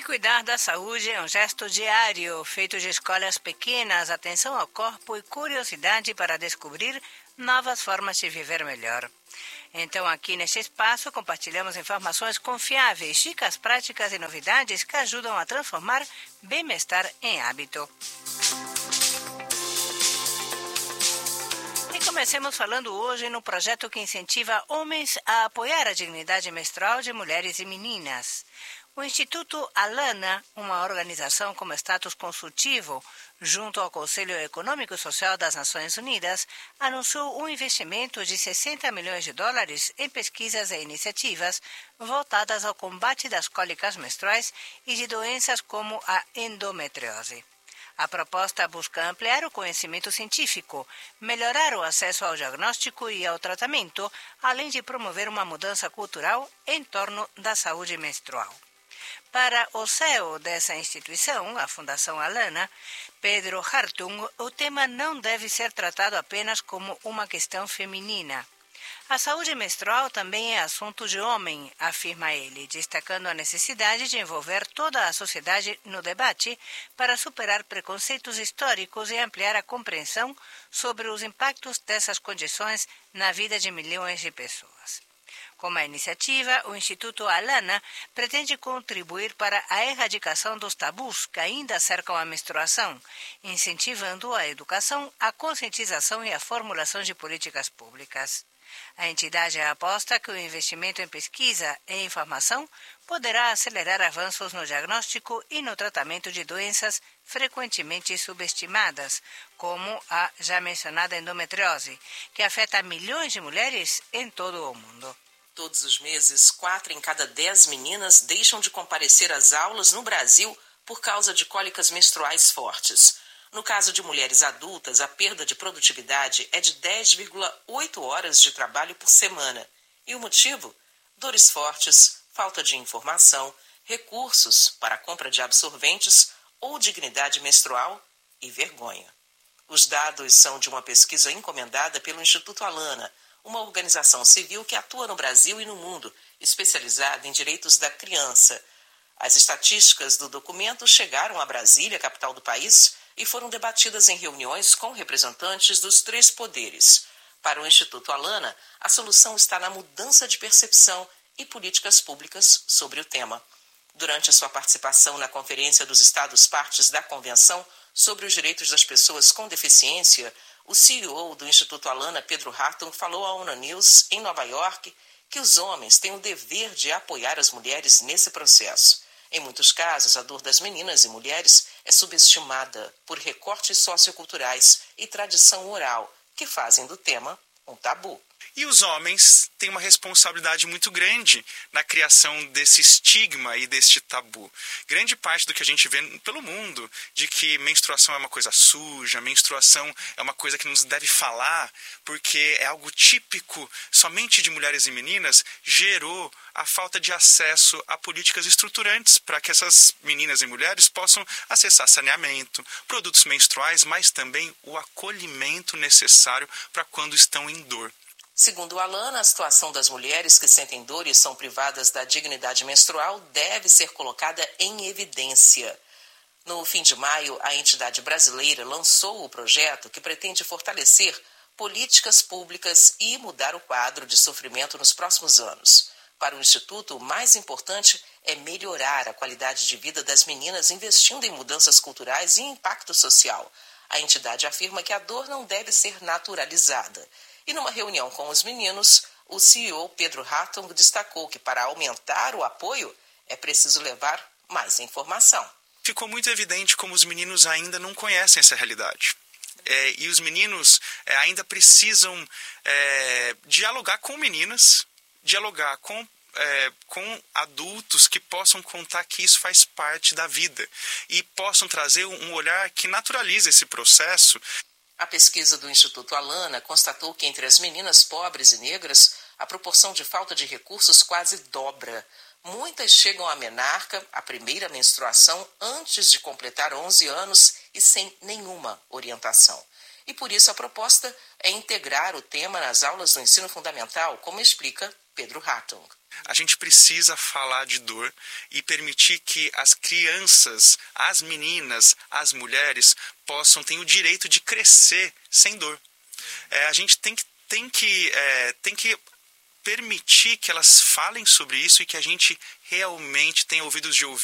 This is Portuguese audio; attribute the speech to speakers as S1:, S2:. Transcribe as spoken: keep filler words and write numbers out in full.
S1: cuidar da saúde é um gesto diário, feito de escolhas pequenas, atenção ao corpo e curiosidade para descobrir novas formas de viver melhor. Então, aqui neste espaço, compartilhamos informações confiáveis, dicas práticas e novidades que ajudam a transformar bem-estar em hábito. E comecemos falando hoje no projeto que incentiva homens a apoiar a dignidade menstrual de mulheres e meninas. O Instituto Alana, uma organização com status consultivo, junto ao Conselho Econômico e Social das Nações Unidas, anunciou um investimento de sessenta milhões de dólares em pesquisas e iniciativas voltadas ao combate das cólicas menstruais e de doenças como a endometriose. A proposta busca ampliar o conhecimento científico, melhorar o acesso ao diagnóstico e ao tratamento, além de promover uma mudança cultural em torno da saúde menstrual. Para o C E O dessa instituição, a Fundação Alana, Pedro Hartung, o tema não deve ser tratado apenas como uma questão feminina. A saúde menstrual também é assunto de homem, afirma ele, destacando a necessidade de envolver toda a sociedade no debate para superar preconceitos históricos e ampliar a compreensão sobre os impactos dessas condições na vida de milhões de pessoas. Com a iniciativa, o Instituto Alana pretende contribuir para a erradicação dos tabus que ainda cercam a menstruação, incentivando a educação, a conscientização e a formulação de políticas públicas. A entidade aposta que o investimento em pesquisa e informação poderá acelerar avanços no diagnóstico e no tratamento de doenças frequentemente subestimadas, como a já mencionada endometriose, que afeta milhões de mulheres em todo o mundo.
S2: Todos os meses, quatro em cada dez meninas deixam de comparecer às aulas no Brasil por causa de cólicas menstruais fortes. No caso de mulheres adultas, a perda de produtividade é de dez vírgula oito horas de trabalho por semana. E o motivo? Dores fortes, falta de informação, recursos para a compra de absorventes ou dignidade menstrual e vergonha. Os dados são de uma pesquisa encomendada pelo Instituto Alana, uma organização civil que atua no Brasil e no mundo, especializada em direitos da criança. As estatísticas do documento chegaram a Brasília, capital do país, e foram debatidas em reuniões com representantes dos três poderes. Para o Instituto Alana, a solução está na mudança de percepção e políticas públicas sobre o tema. Durante a sua participação na Conferência dos Estados-Partes da Convenção sobre os Direitos das Pessoas com Deficiência, o C E O do Instituto Alana, Pedro Hartung, falou à ONU News, em Nova York, que os homens têm o dever de apoiar as mulheres nesse processo. Em muitos casos, a dor das meninas e mulheres é subestimada por recortes socioculturais e tradição oral, que fazem do tema um tabu.
S3: E os homens têm uma responsabilidade muito grande na criação desse estigma e deste tabu. Grande parte do que a gente vê pelo mundo, de que menstruação é uma coisa suja, menstruação é uma coisa que não se deve falar, porque é algo típico somente de mulheres e meninas, gerou a falta de acesso a políticas estruturantes para que essas meninas e mulheres possam acessar saneamento, produtos menstruais, mas também o acolhimento necessário para quando estão em dor.
S2: Segundo Alana, a situação das mulheres que sentem dor e são privadas da dignidade menstrual deve ser colocada em evidência. No fim de maio, a entidade brasileira lançou o projeto que pretende fortalecer políticas públicas e mudar o quadro de sofrimento nos próximos anos. Para o Instituto, o mais importante é melhorar a qualidade de vida das meninas investindo em mudanças culturais e impacto social. A entidade afirma que a dor não deve ser naturalizada. E numa reunião com os meninos, o C E O Pedro Hartung destacou que para aumentar o apoio é preciso levar mais informação.
S3: Ficou muito evidente como os meninos ainda não conhecem essa realidade. É, e os meninos é, ainda precisam é, dialogar com meninas, dialogar com, é, com adultos que possam contar que isso faz parte da vida e possam trazer um olhar que naturalize esse processo.
S2: A pesquisa do Instituto Alana constatou que entre as meninas pobres e negras, a proporção de falta de recursos quase dobra. Muitas chegam à menarca, a primeira menstruação, antes de completar onze anos e sem nenhuma orientação. E por isso a proposta é integrar o tema nas aulas do ensino fundamental, como explica Pedro Hartung.
S3: A gente precisa falar de dor e permitir que as crianças, as meninas, as mulheres possam ter o direito de crescer sem dor. É, a gente tem que, tem, que, é, tem que permitir que elas falem sobre isso e que a gente realmente tenha ouvidos de ouvir